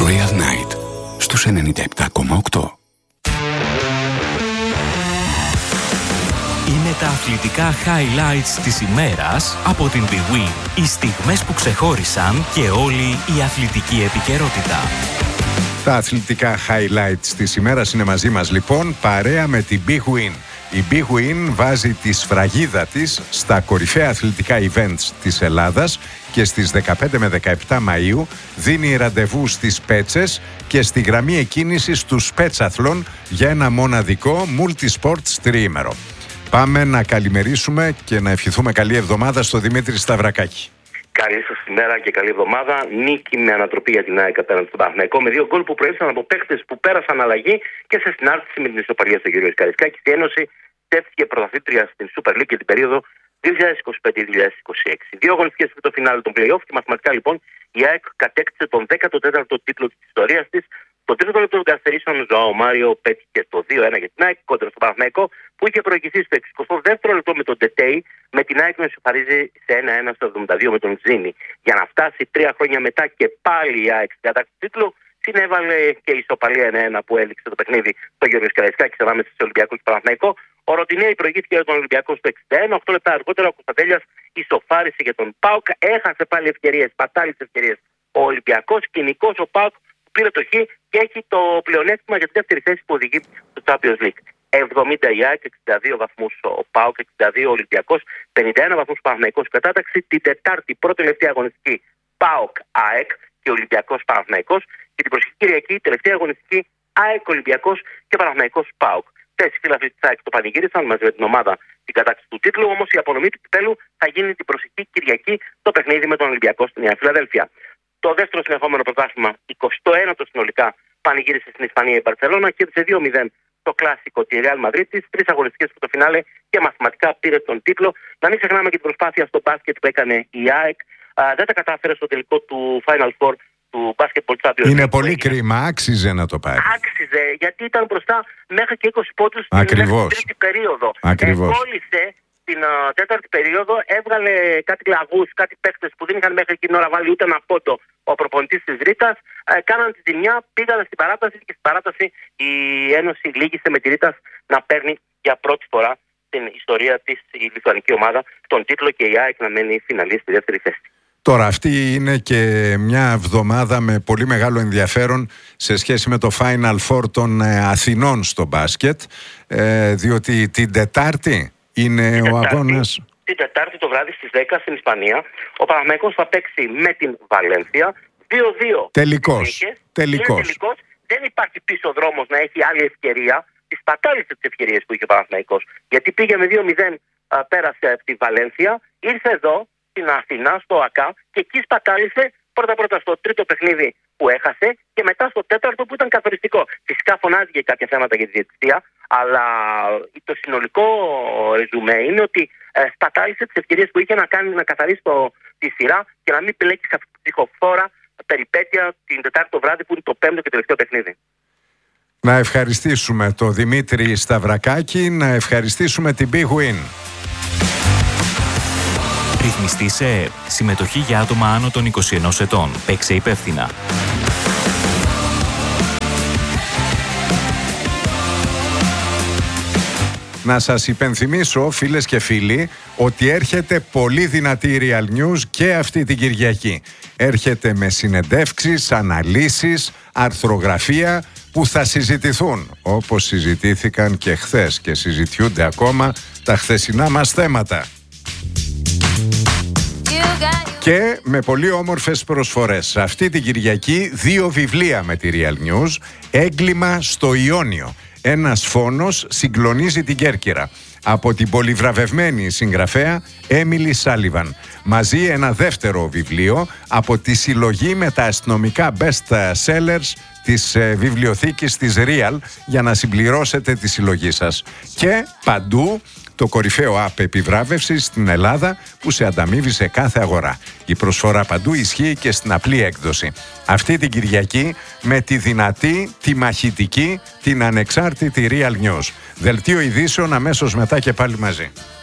Royal Night στους 97,8. Είναι τα αθλητικά highlights της ημέρας από την Big Win. Οι στιγμές που ξεχώρισαν και όλη η αθλητική επικαιρότητα. Τα αθλητικά highlights της ημέρας είναι μαζί μας λοιπόν, παρέα με την Big Win. Η Big Win βάζει τη σφραγίδα της στα κορυφαία αθλητικά events της Ελλάδας και στις 15 με 17 Μαΐου δίνει ραντεβού στις Πέτσες και στη γραμμή εκκίνησης του Πέτσαθλον για ένα μοναδικό multi-sports τριήμερο. Πάμε να καλημερίσουμε και να ευχηθούμε καλή εβδομάδα στο Δημήτρη Σταυρακάκη. Καλή σας ημέρα και καλή εβδομάδα. Νίκη με ανατροπή για την ΑΕΚ απέναντι στον Παναθηναϊκό με 2 γκολ που προήλθαν από παίκτες που πέρασαν αλλαγή και σε συνάρτηση με την ισοπαλία στον κύριο Καρισκάκη. Η Ένωση στέφθηκε πρωταθλήτρια στην Super League για την περίοδο 2025-2026. 2 αγωνιστικές με το φινάλε των play-off και μαθηματικά λοιπόν η ΑΕΚ κατέκτησε τον 14ο τίτλο της ιστορίας της. Το τρίτο λεπτό των καθυστερήσεων, ο Ζωάο Μάριο πέτυχε το 2-1 για την ΑΕΚ κόντρα στον Παναθηναϊκό, που είχε προηγηθεί στο 62ο λεπτό με τον Ντετέι, με την ΑΕΚ να ισοφαρίζει σε 1-1 στο 72 με τον Τζίνι. Για να φτάσει 3 χρόνια μετά και πάλι η ΑΕΚ στην κατάκτηση του τίτλου, συνέβαλε και η ισοπαλία 1-1 που έληξε το παιχνίδι στο Γεωργιός Καραϊσκάκης ανάμεσα σε Ολυμπιακό και Παναθηναϊκό. Ο Ροντινέη προηγήθηκε για τον Ολυμπιακό στο 61. 8 λεπτά αργότερα ο Κωνσταντέλιας ισοφάρισε για τον ΠΑΟΚ. Έχασε πάλι ευκαιρίες, πατάλησε ευκαιρίες ο Ολυμπιακός. Κοινικός ο ΠΑΟΚ πήρε το Χ και έχει το πλεονέκτημα για τη δεύτερη θέση που οδηγεί στο Champions League. 70 η ΑΕΚ, 62 βαθμούς ο ΠΑΟΚ, 62 ο Ολυμπιακός, 51 βαθμούς ο Παναθηναϊκός κατάταξη. Την Τετάρτη, πρώτη τελευταία αγωνιστική ΠΑΟΚ ΑΕΚ και Ολυμπιακός Παναθηναϊκός. Και την προσεχή Κυριακή, τελευταία αγωνιστική ΑΕΚ Ολυμπιακός και Παναθηναϊκός ΠΑΟΚ. 4 φίλαθλοι της ΑΕΚ το πανηγύρισαν μαζί με την ομάδα την κατάκτηση του τίτλου, όμως η απονομή του κυπέλου θα γίνει την προσεχή Κυριακή το παιχνίδι με τον Ολυμπιακό στη Νέα Φιλαδέλφια. Το δεύτερο συνεχόμενο πρωτάθλημα, 21ο συνολικά, πανηγύρισε στην Ισπανία η Μπαρσελόνα και κέρδισε 2-0 το κλασικό τη Real Madrid της. 3 αγωνιστικές στο φινάλε και μαθηματικά πήρε τον τίτλο. Να μην ξεχνάμε και την προσπάθεια στο μπάσκετ που έκανε η ΑΕΚ. Δεν τα κατάφερε στο τελικό του Final Four του Basketball Champions. Είναι πολύ κρίμα, άξιζε να το πάρει. Άξιζε, γιατί ήταν μπροστά μέχρι και 20 πόντους στην τρίτη περίοδο. Κόλλησε στην τέταρτη περίοδο, έβγαλε κάτι λαγούς, κάτι παίκτες που δεν είχαν μέχρι εκείνη ώρα βάλει ούτε ένα πόντο ο προπονητής της Ρήτας. Κάναν τη ζημιά, πήγαν στην παράταση και στην παράταση η Ένωση λύγησε με τη Ρήτας να παίρνει για πρώτη φορά στην ιστορία της η λιθουανική ομάδα τον τίτλο και η ΑΕΚ να μένει φιναλή στη δεύτερη θέση. Τώρα αυτή είναι και μια εβδομάδα με πολύ μεγάλο ενδιαφέρον σε σχέση με το Final Four των Αθηνών στο μπάσκετ, διότι την Τετάρτη είναι ο αγώνας. Την Τετάρτη το βράδυ στις 10 στην Ισπανία ο Παναθηναϊκός θα παίξει με την Βαλένθια 2-2. Τελικός. Δεν υπάρχει πίσω δρόμος να έχει άλλη ευκαιρία. Τις πατάλησε τις ευκαιρίες που είχε ο Παναθηναϊκός. Γιατί πήγε με 2-0, πέρασε από τη Βαλένθια, ήρθε εδώ στην Αθηνά, στο ΑΚΑ, και εκεί σπατάλησε πρώτα στο τρίτο παιχνίδι που έχασε και μετά στο τέταρτο που ήταν καθοριστικό. Φυσικά φωνάζει για κάποια θέματα για τη διαιτησία, αλλά το συνολικό ρεζουμέ είναι ότι σπατάλησε τις ευκαιρίες που είχε να καθαρίσει τη σειρά και να μην πλέξει σε αυτή τη ψυχοφόρα περιπέτεια την Τετάρτη το βράδυ που είναι το 5ο και τελευταίο παιχνίδι. Να ευχαριστήσουμε τον Δημήτρη Σταυρακάκη, να ευχαριστήσουμε την Big Win. Ρυθμιστή σε ΕΕΠ. Συμμετοχή για άτομα άνω των 21 ετών. Παίξε υπεύθυνα. Να σας υπενθυμίσω, φίλες και φίλοι, ότι έρχεται πολύ δυνατή Real News και αυτή την Κυριακή. Έρχεται με συνεντεύξεις, αναλύσεις, αρθρογραφία που θα συζητηθούν, όπως συζητήθηκαν και χθες και συζητιούνται ακόμα τα χθεσινά μας θέματα. Και με πολύ όμορφες προσφορές. Αυτή την Κυριακή 2 βιβλία με τη Real News. Έγκλημα στο Ιόνιο. Ένας φόνος συγκλονίζει την Κέρκυρα. Από την πολυβραβευμένη συγγραφέα Έμιλι Σάλιβαν. Μαζί ένα δεύτερο βιβλίο από τη συλλογή με τα αστυνομικά best sellers της βιβλιοθήκης της Real για να συμπληρώσετε τη συλλογή σας. Και παντού το κορυφαίο app επιβράβευσης στην Ελλάδα που σε ανταμείβει σε κάθε αγορά. Η προσφορά παντού ισχύει και στην απλή έκδοση. Αυτή την Κυριακή με τη δυνατή, τη μαχητική, την ανεξάρτητη Real News. Δελτίο ειδήσεων αμέσως μετά και πάλι μαζί.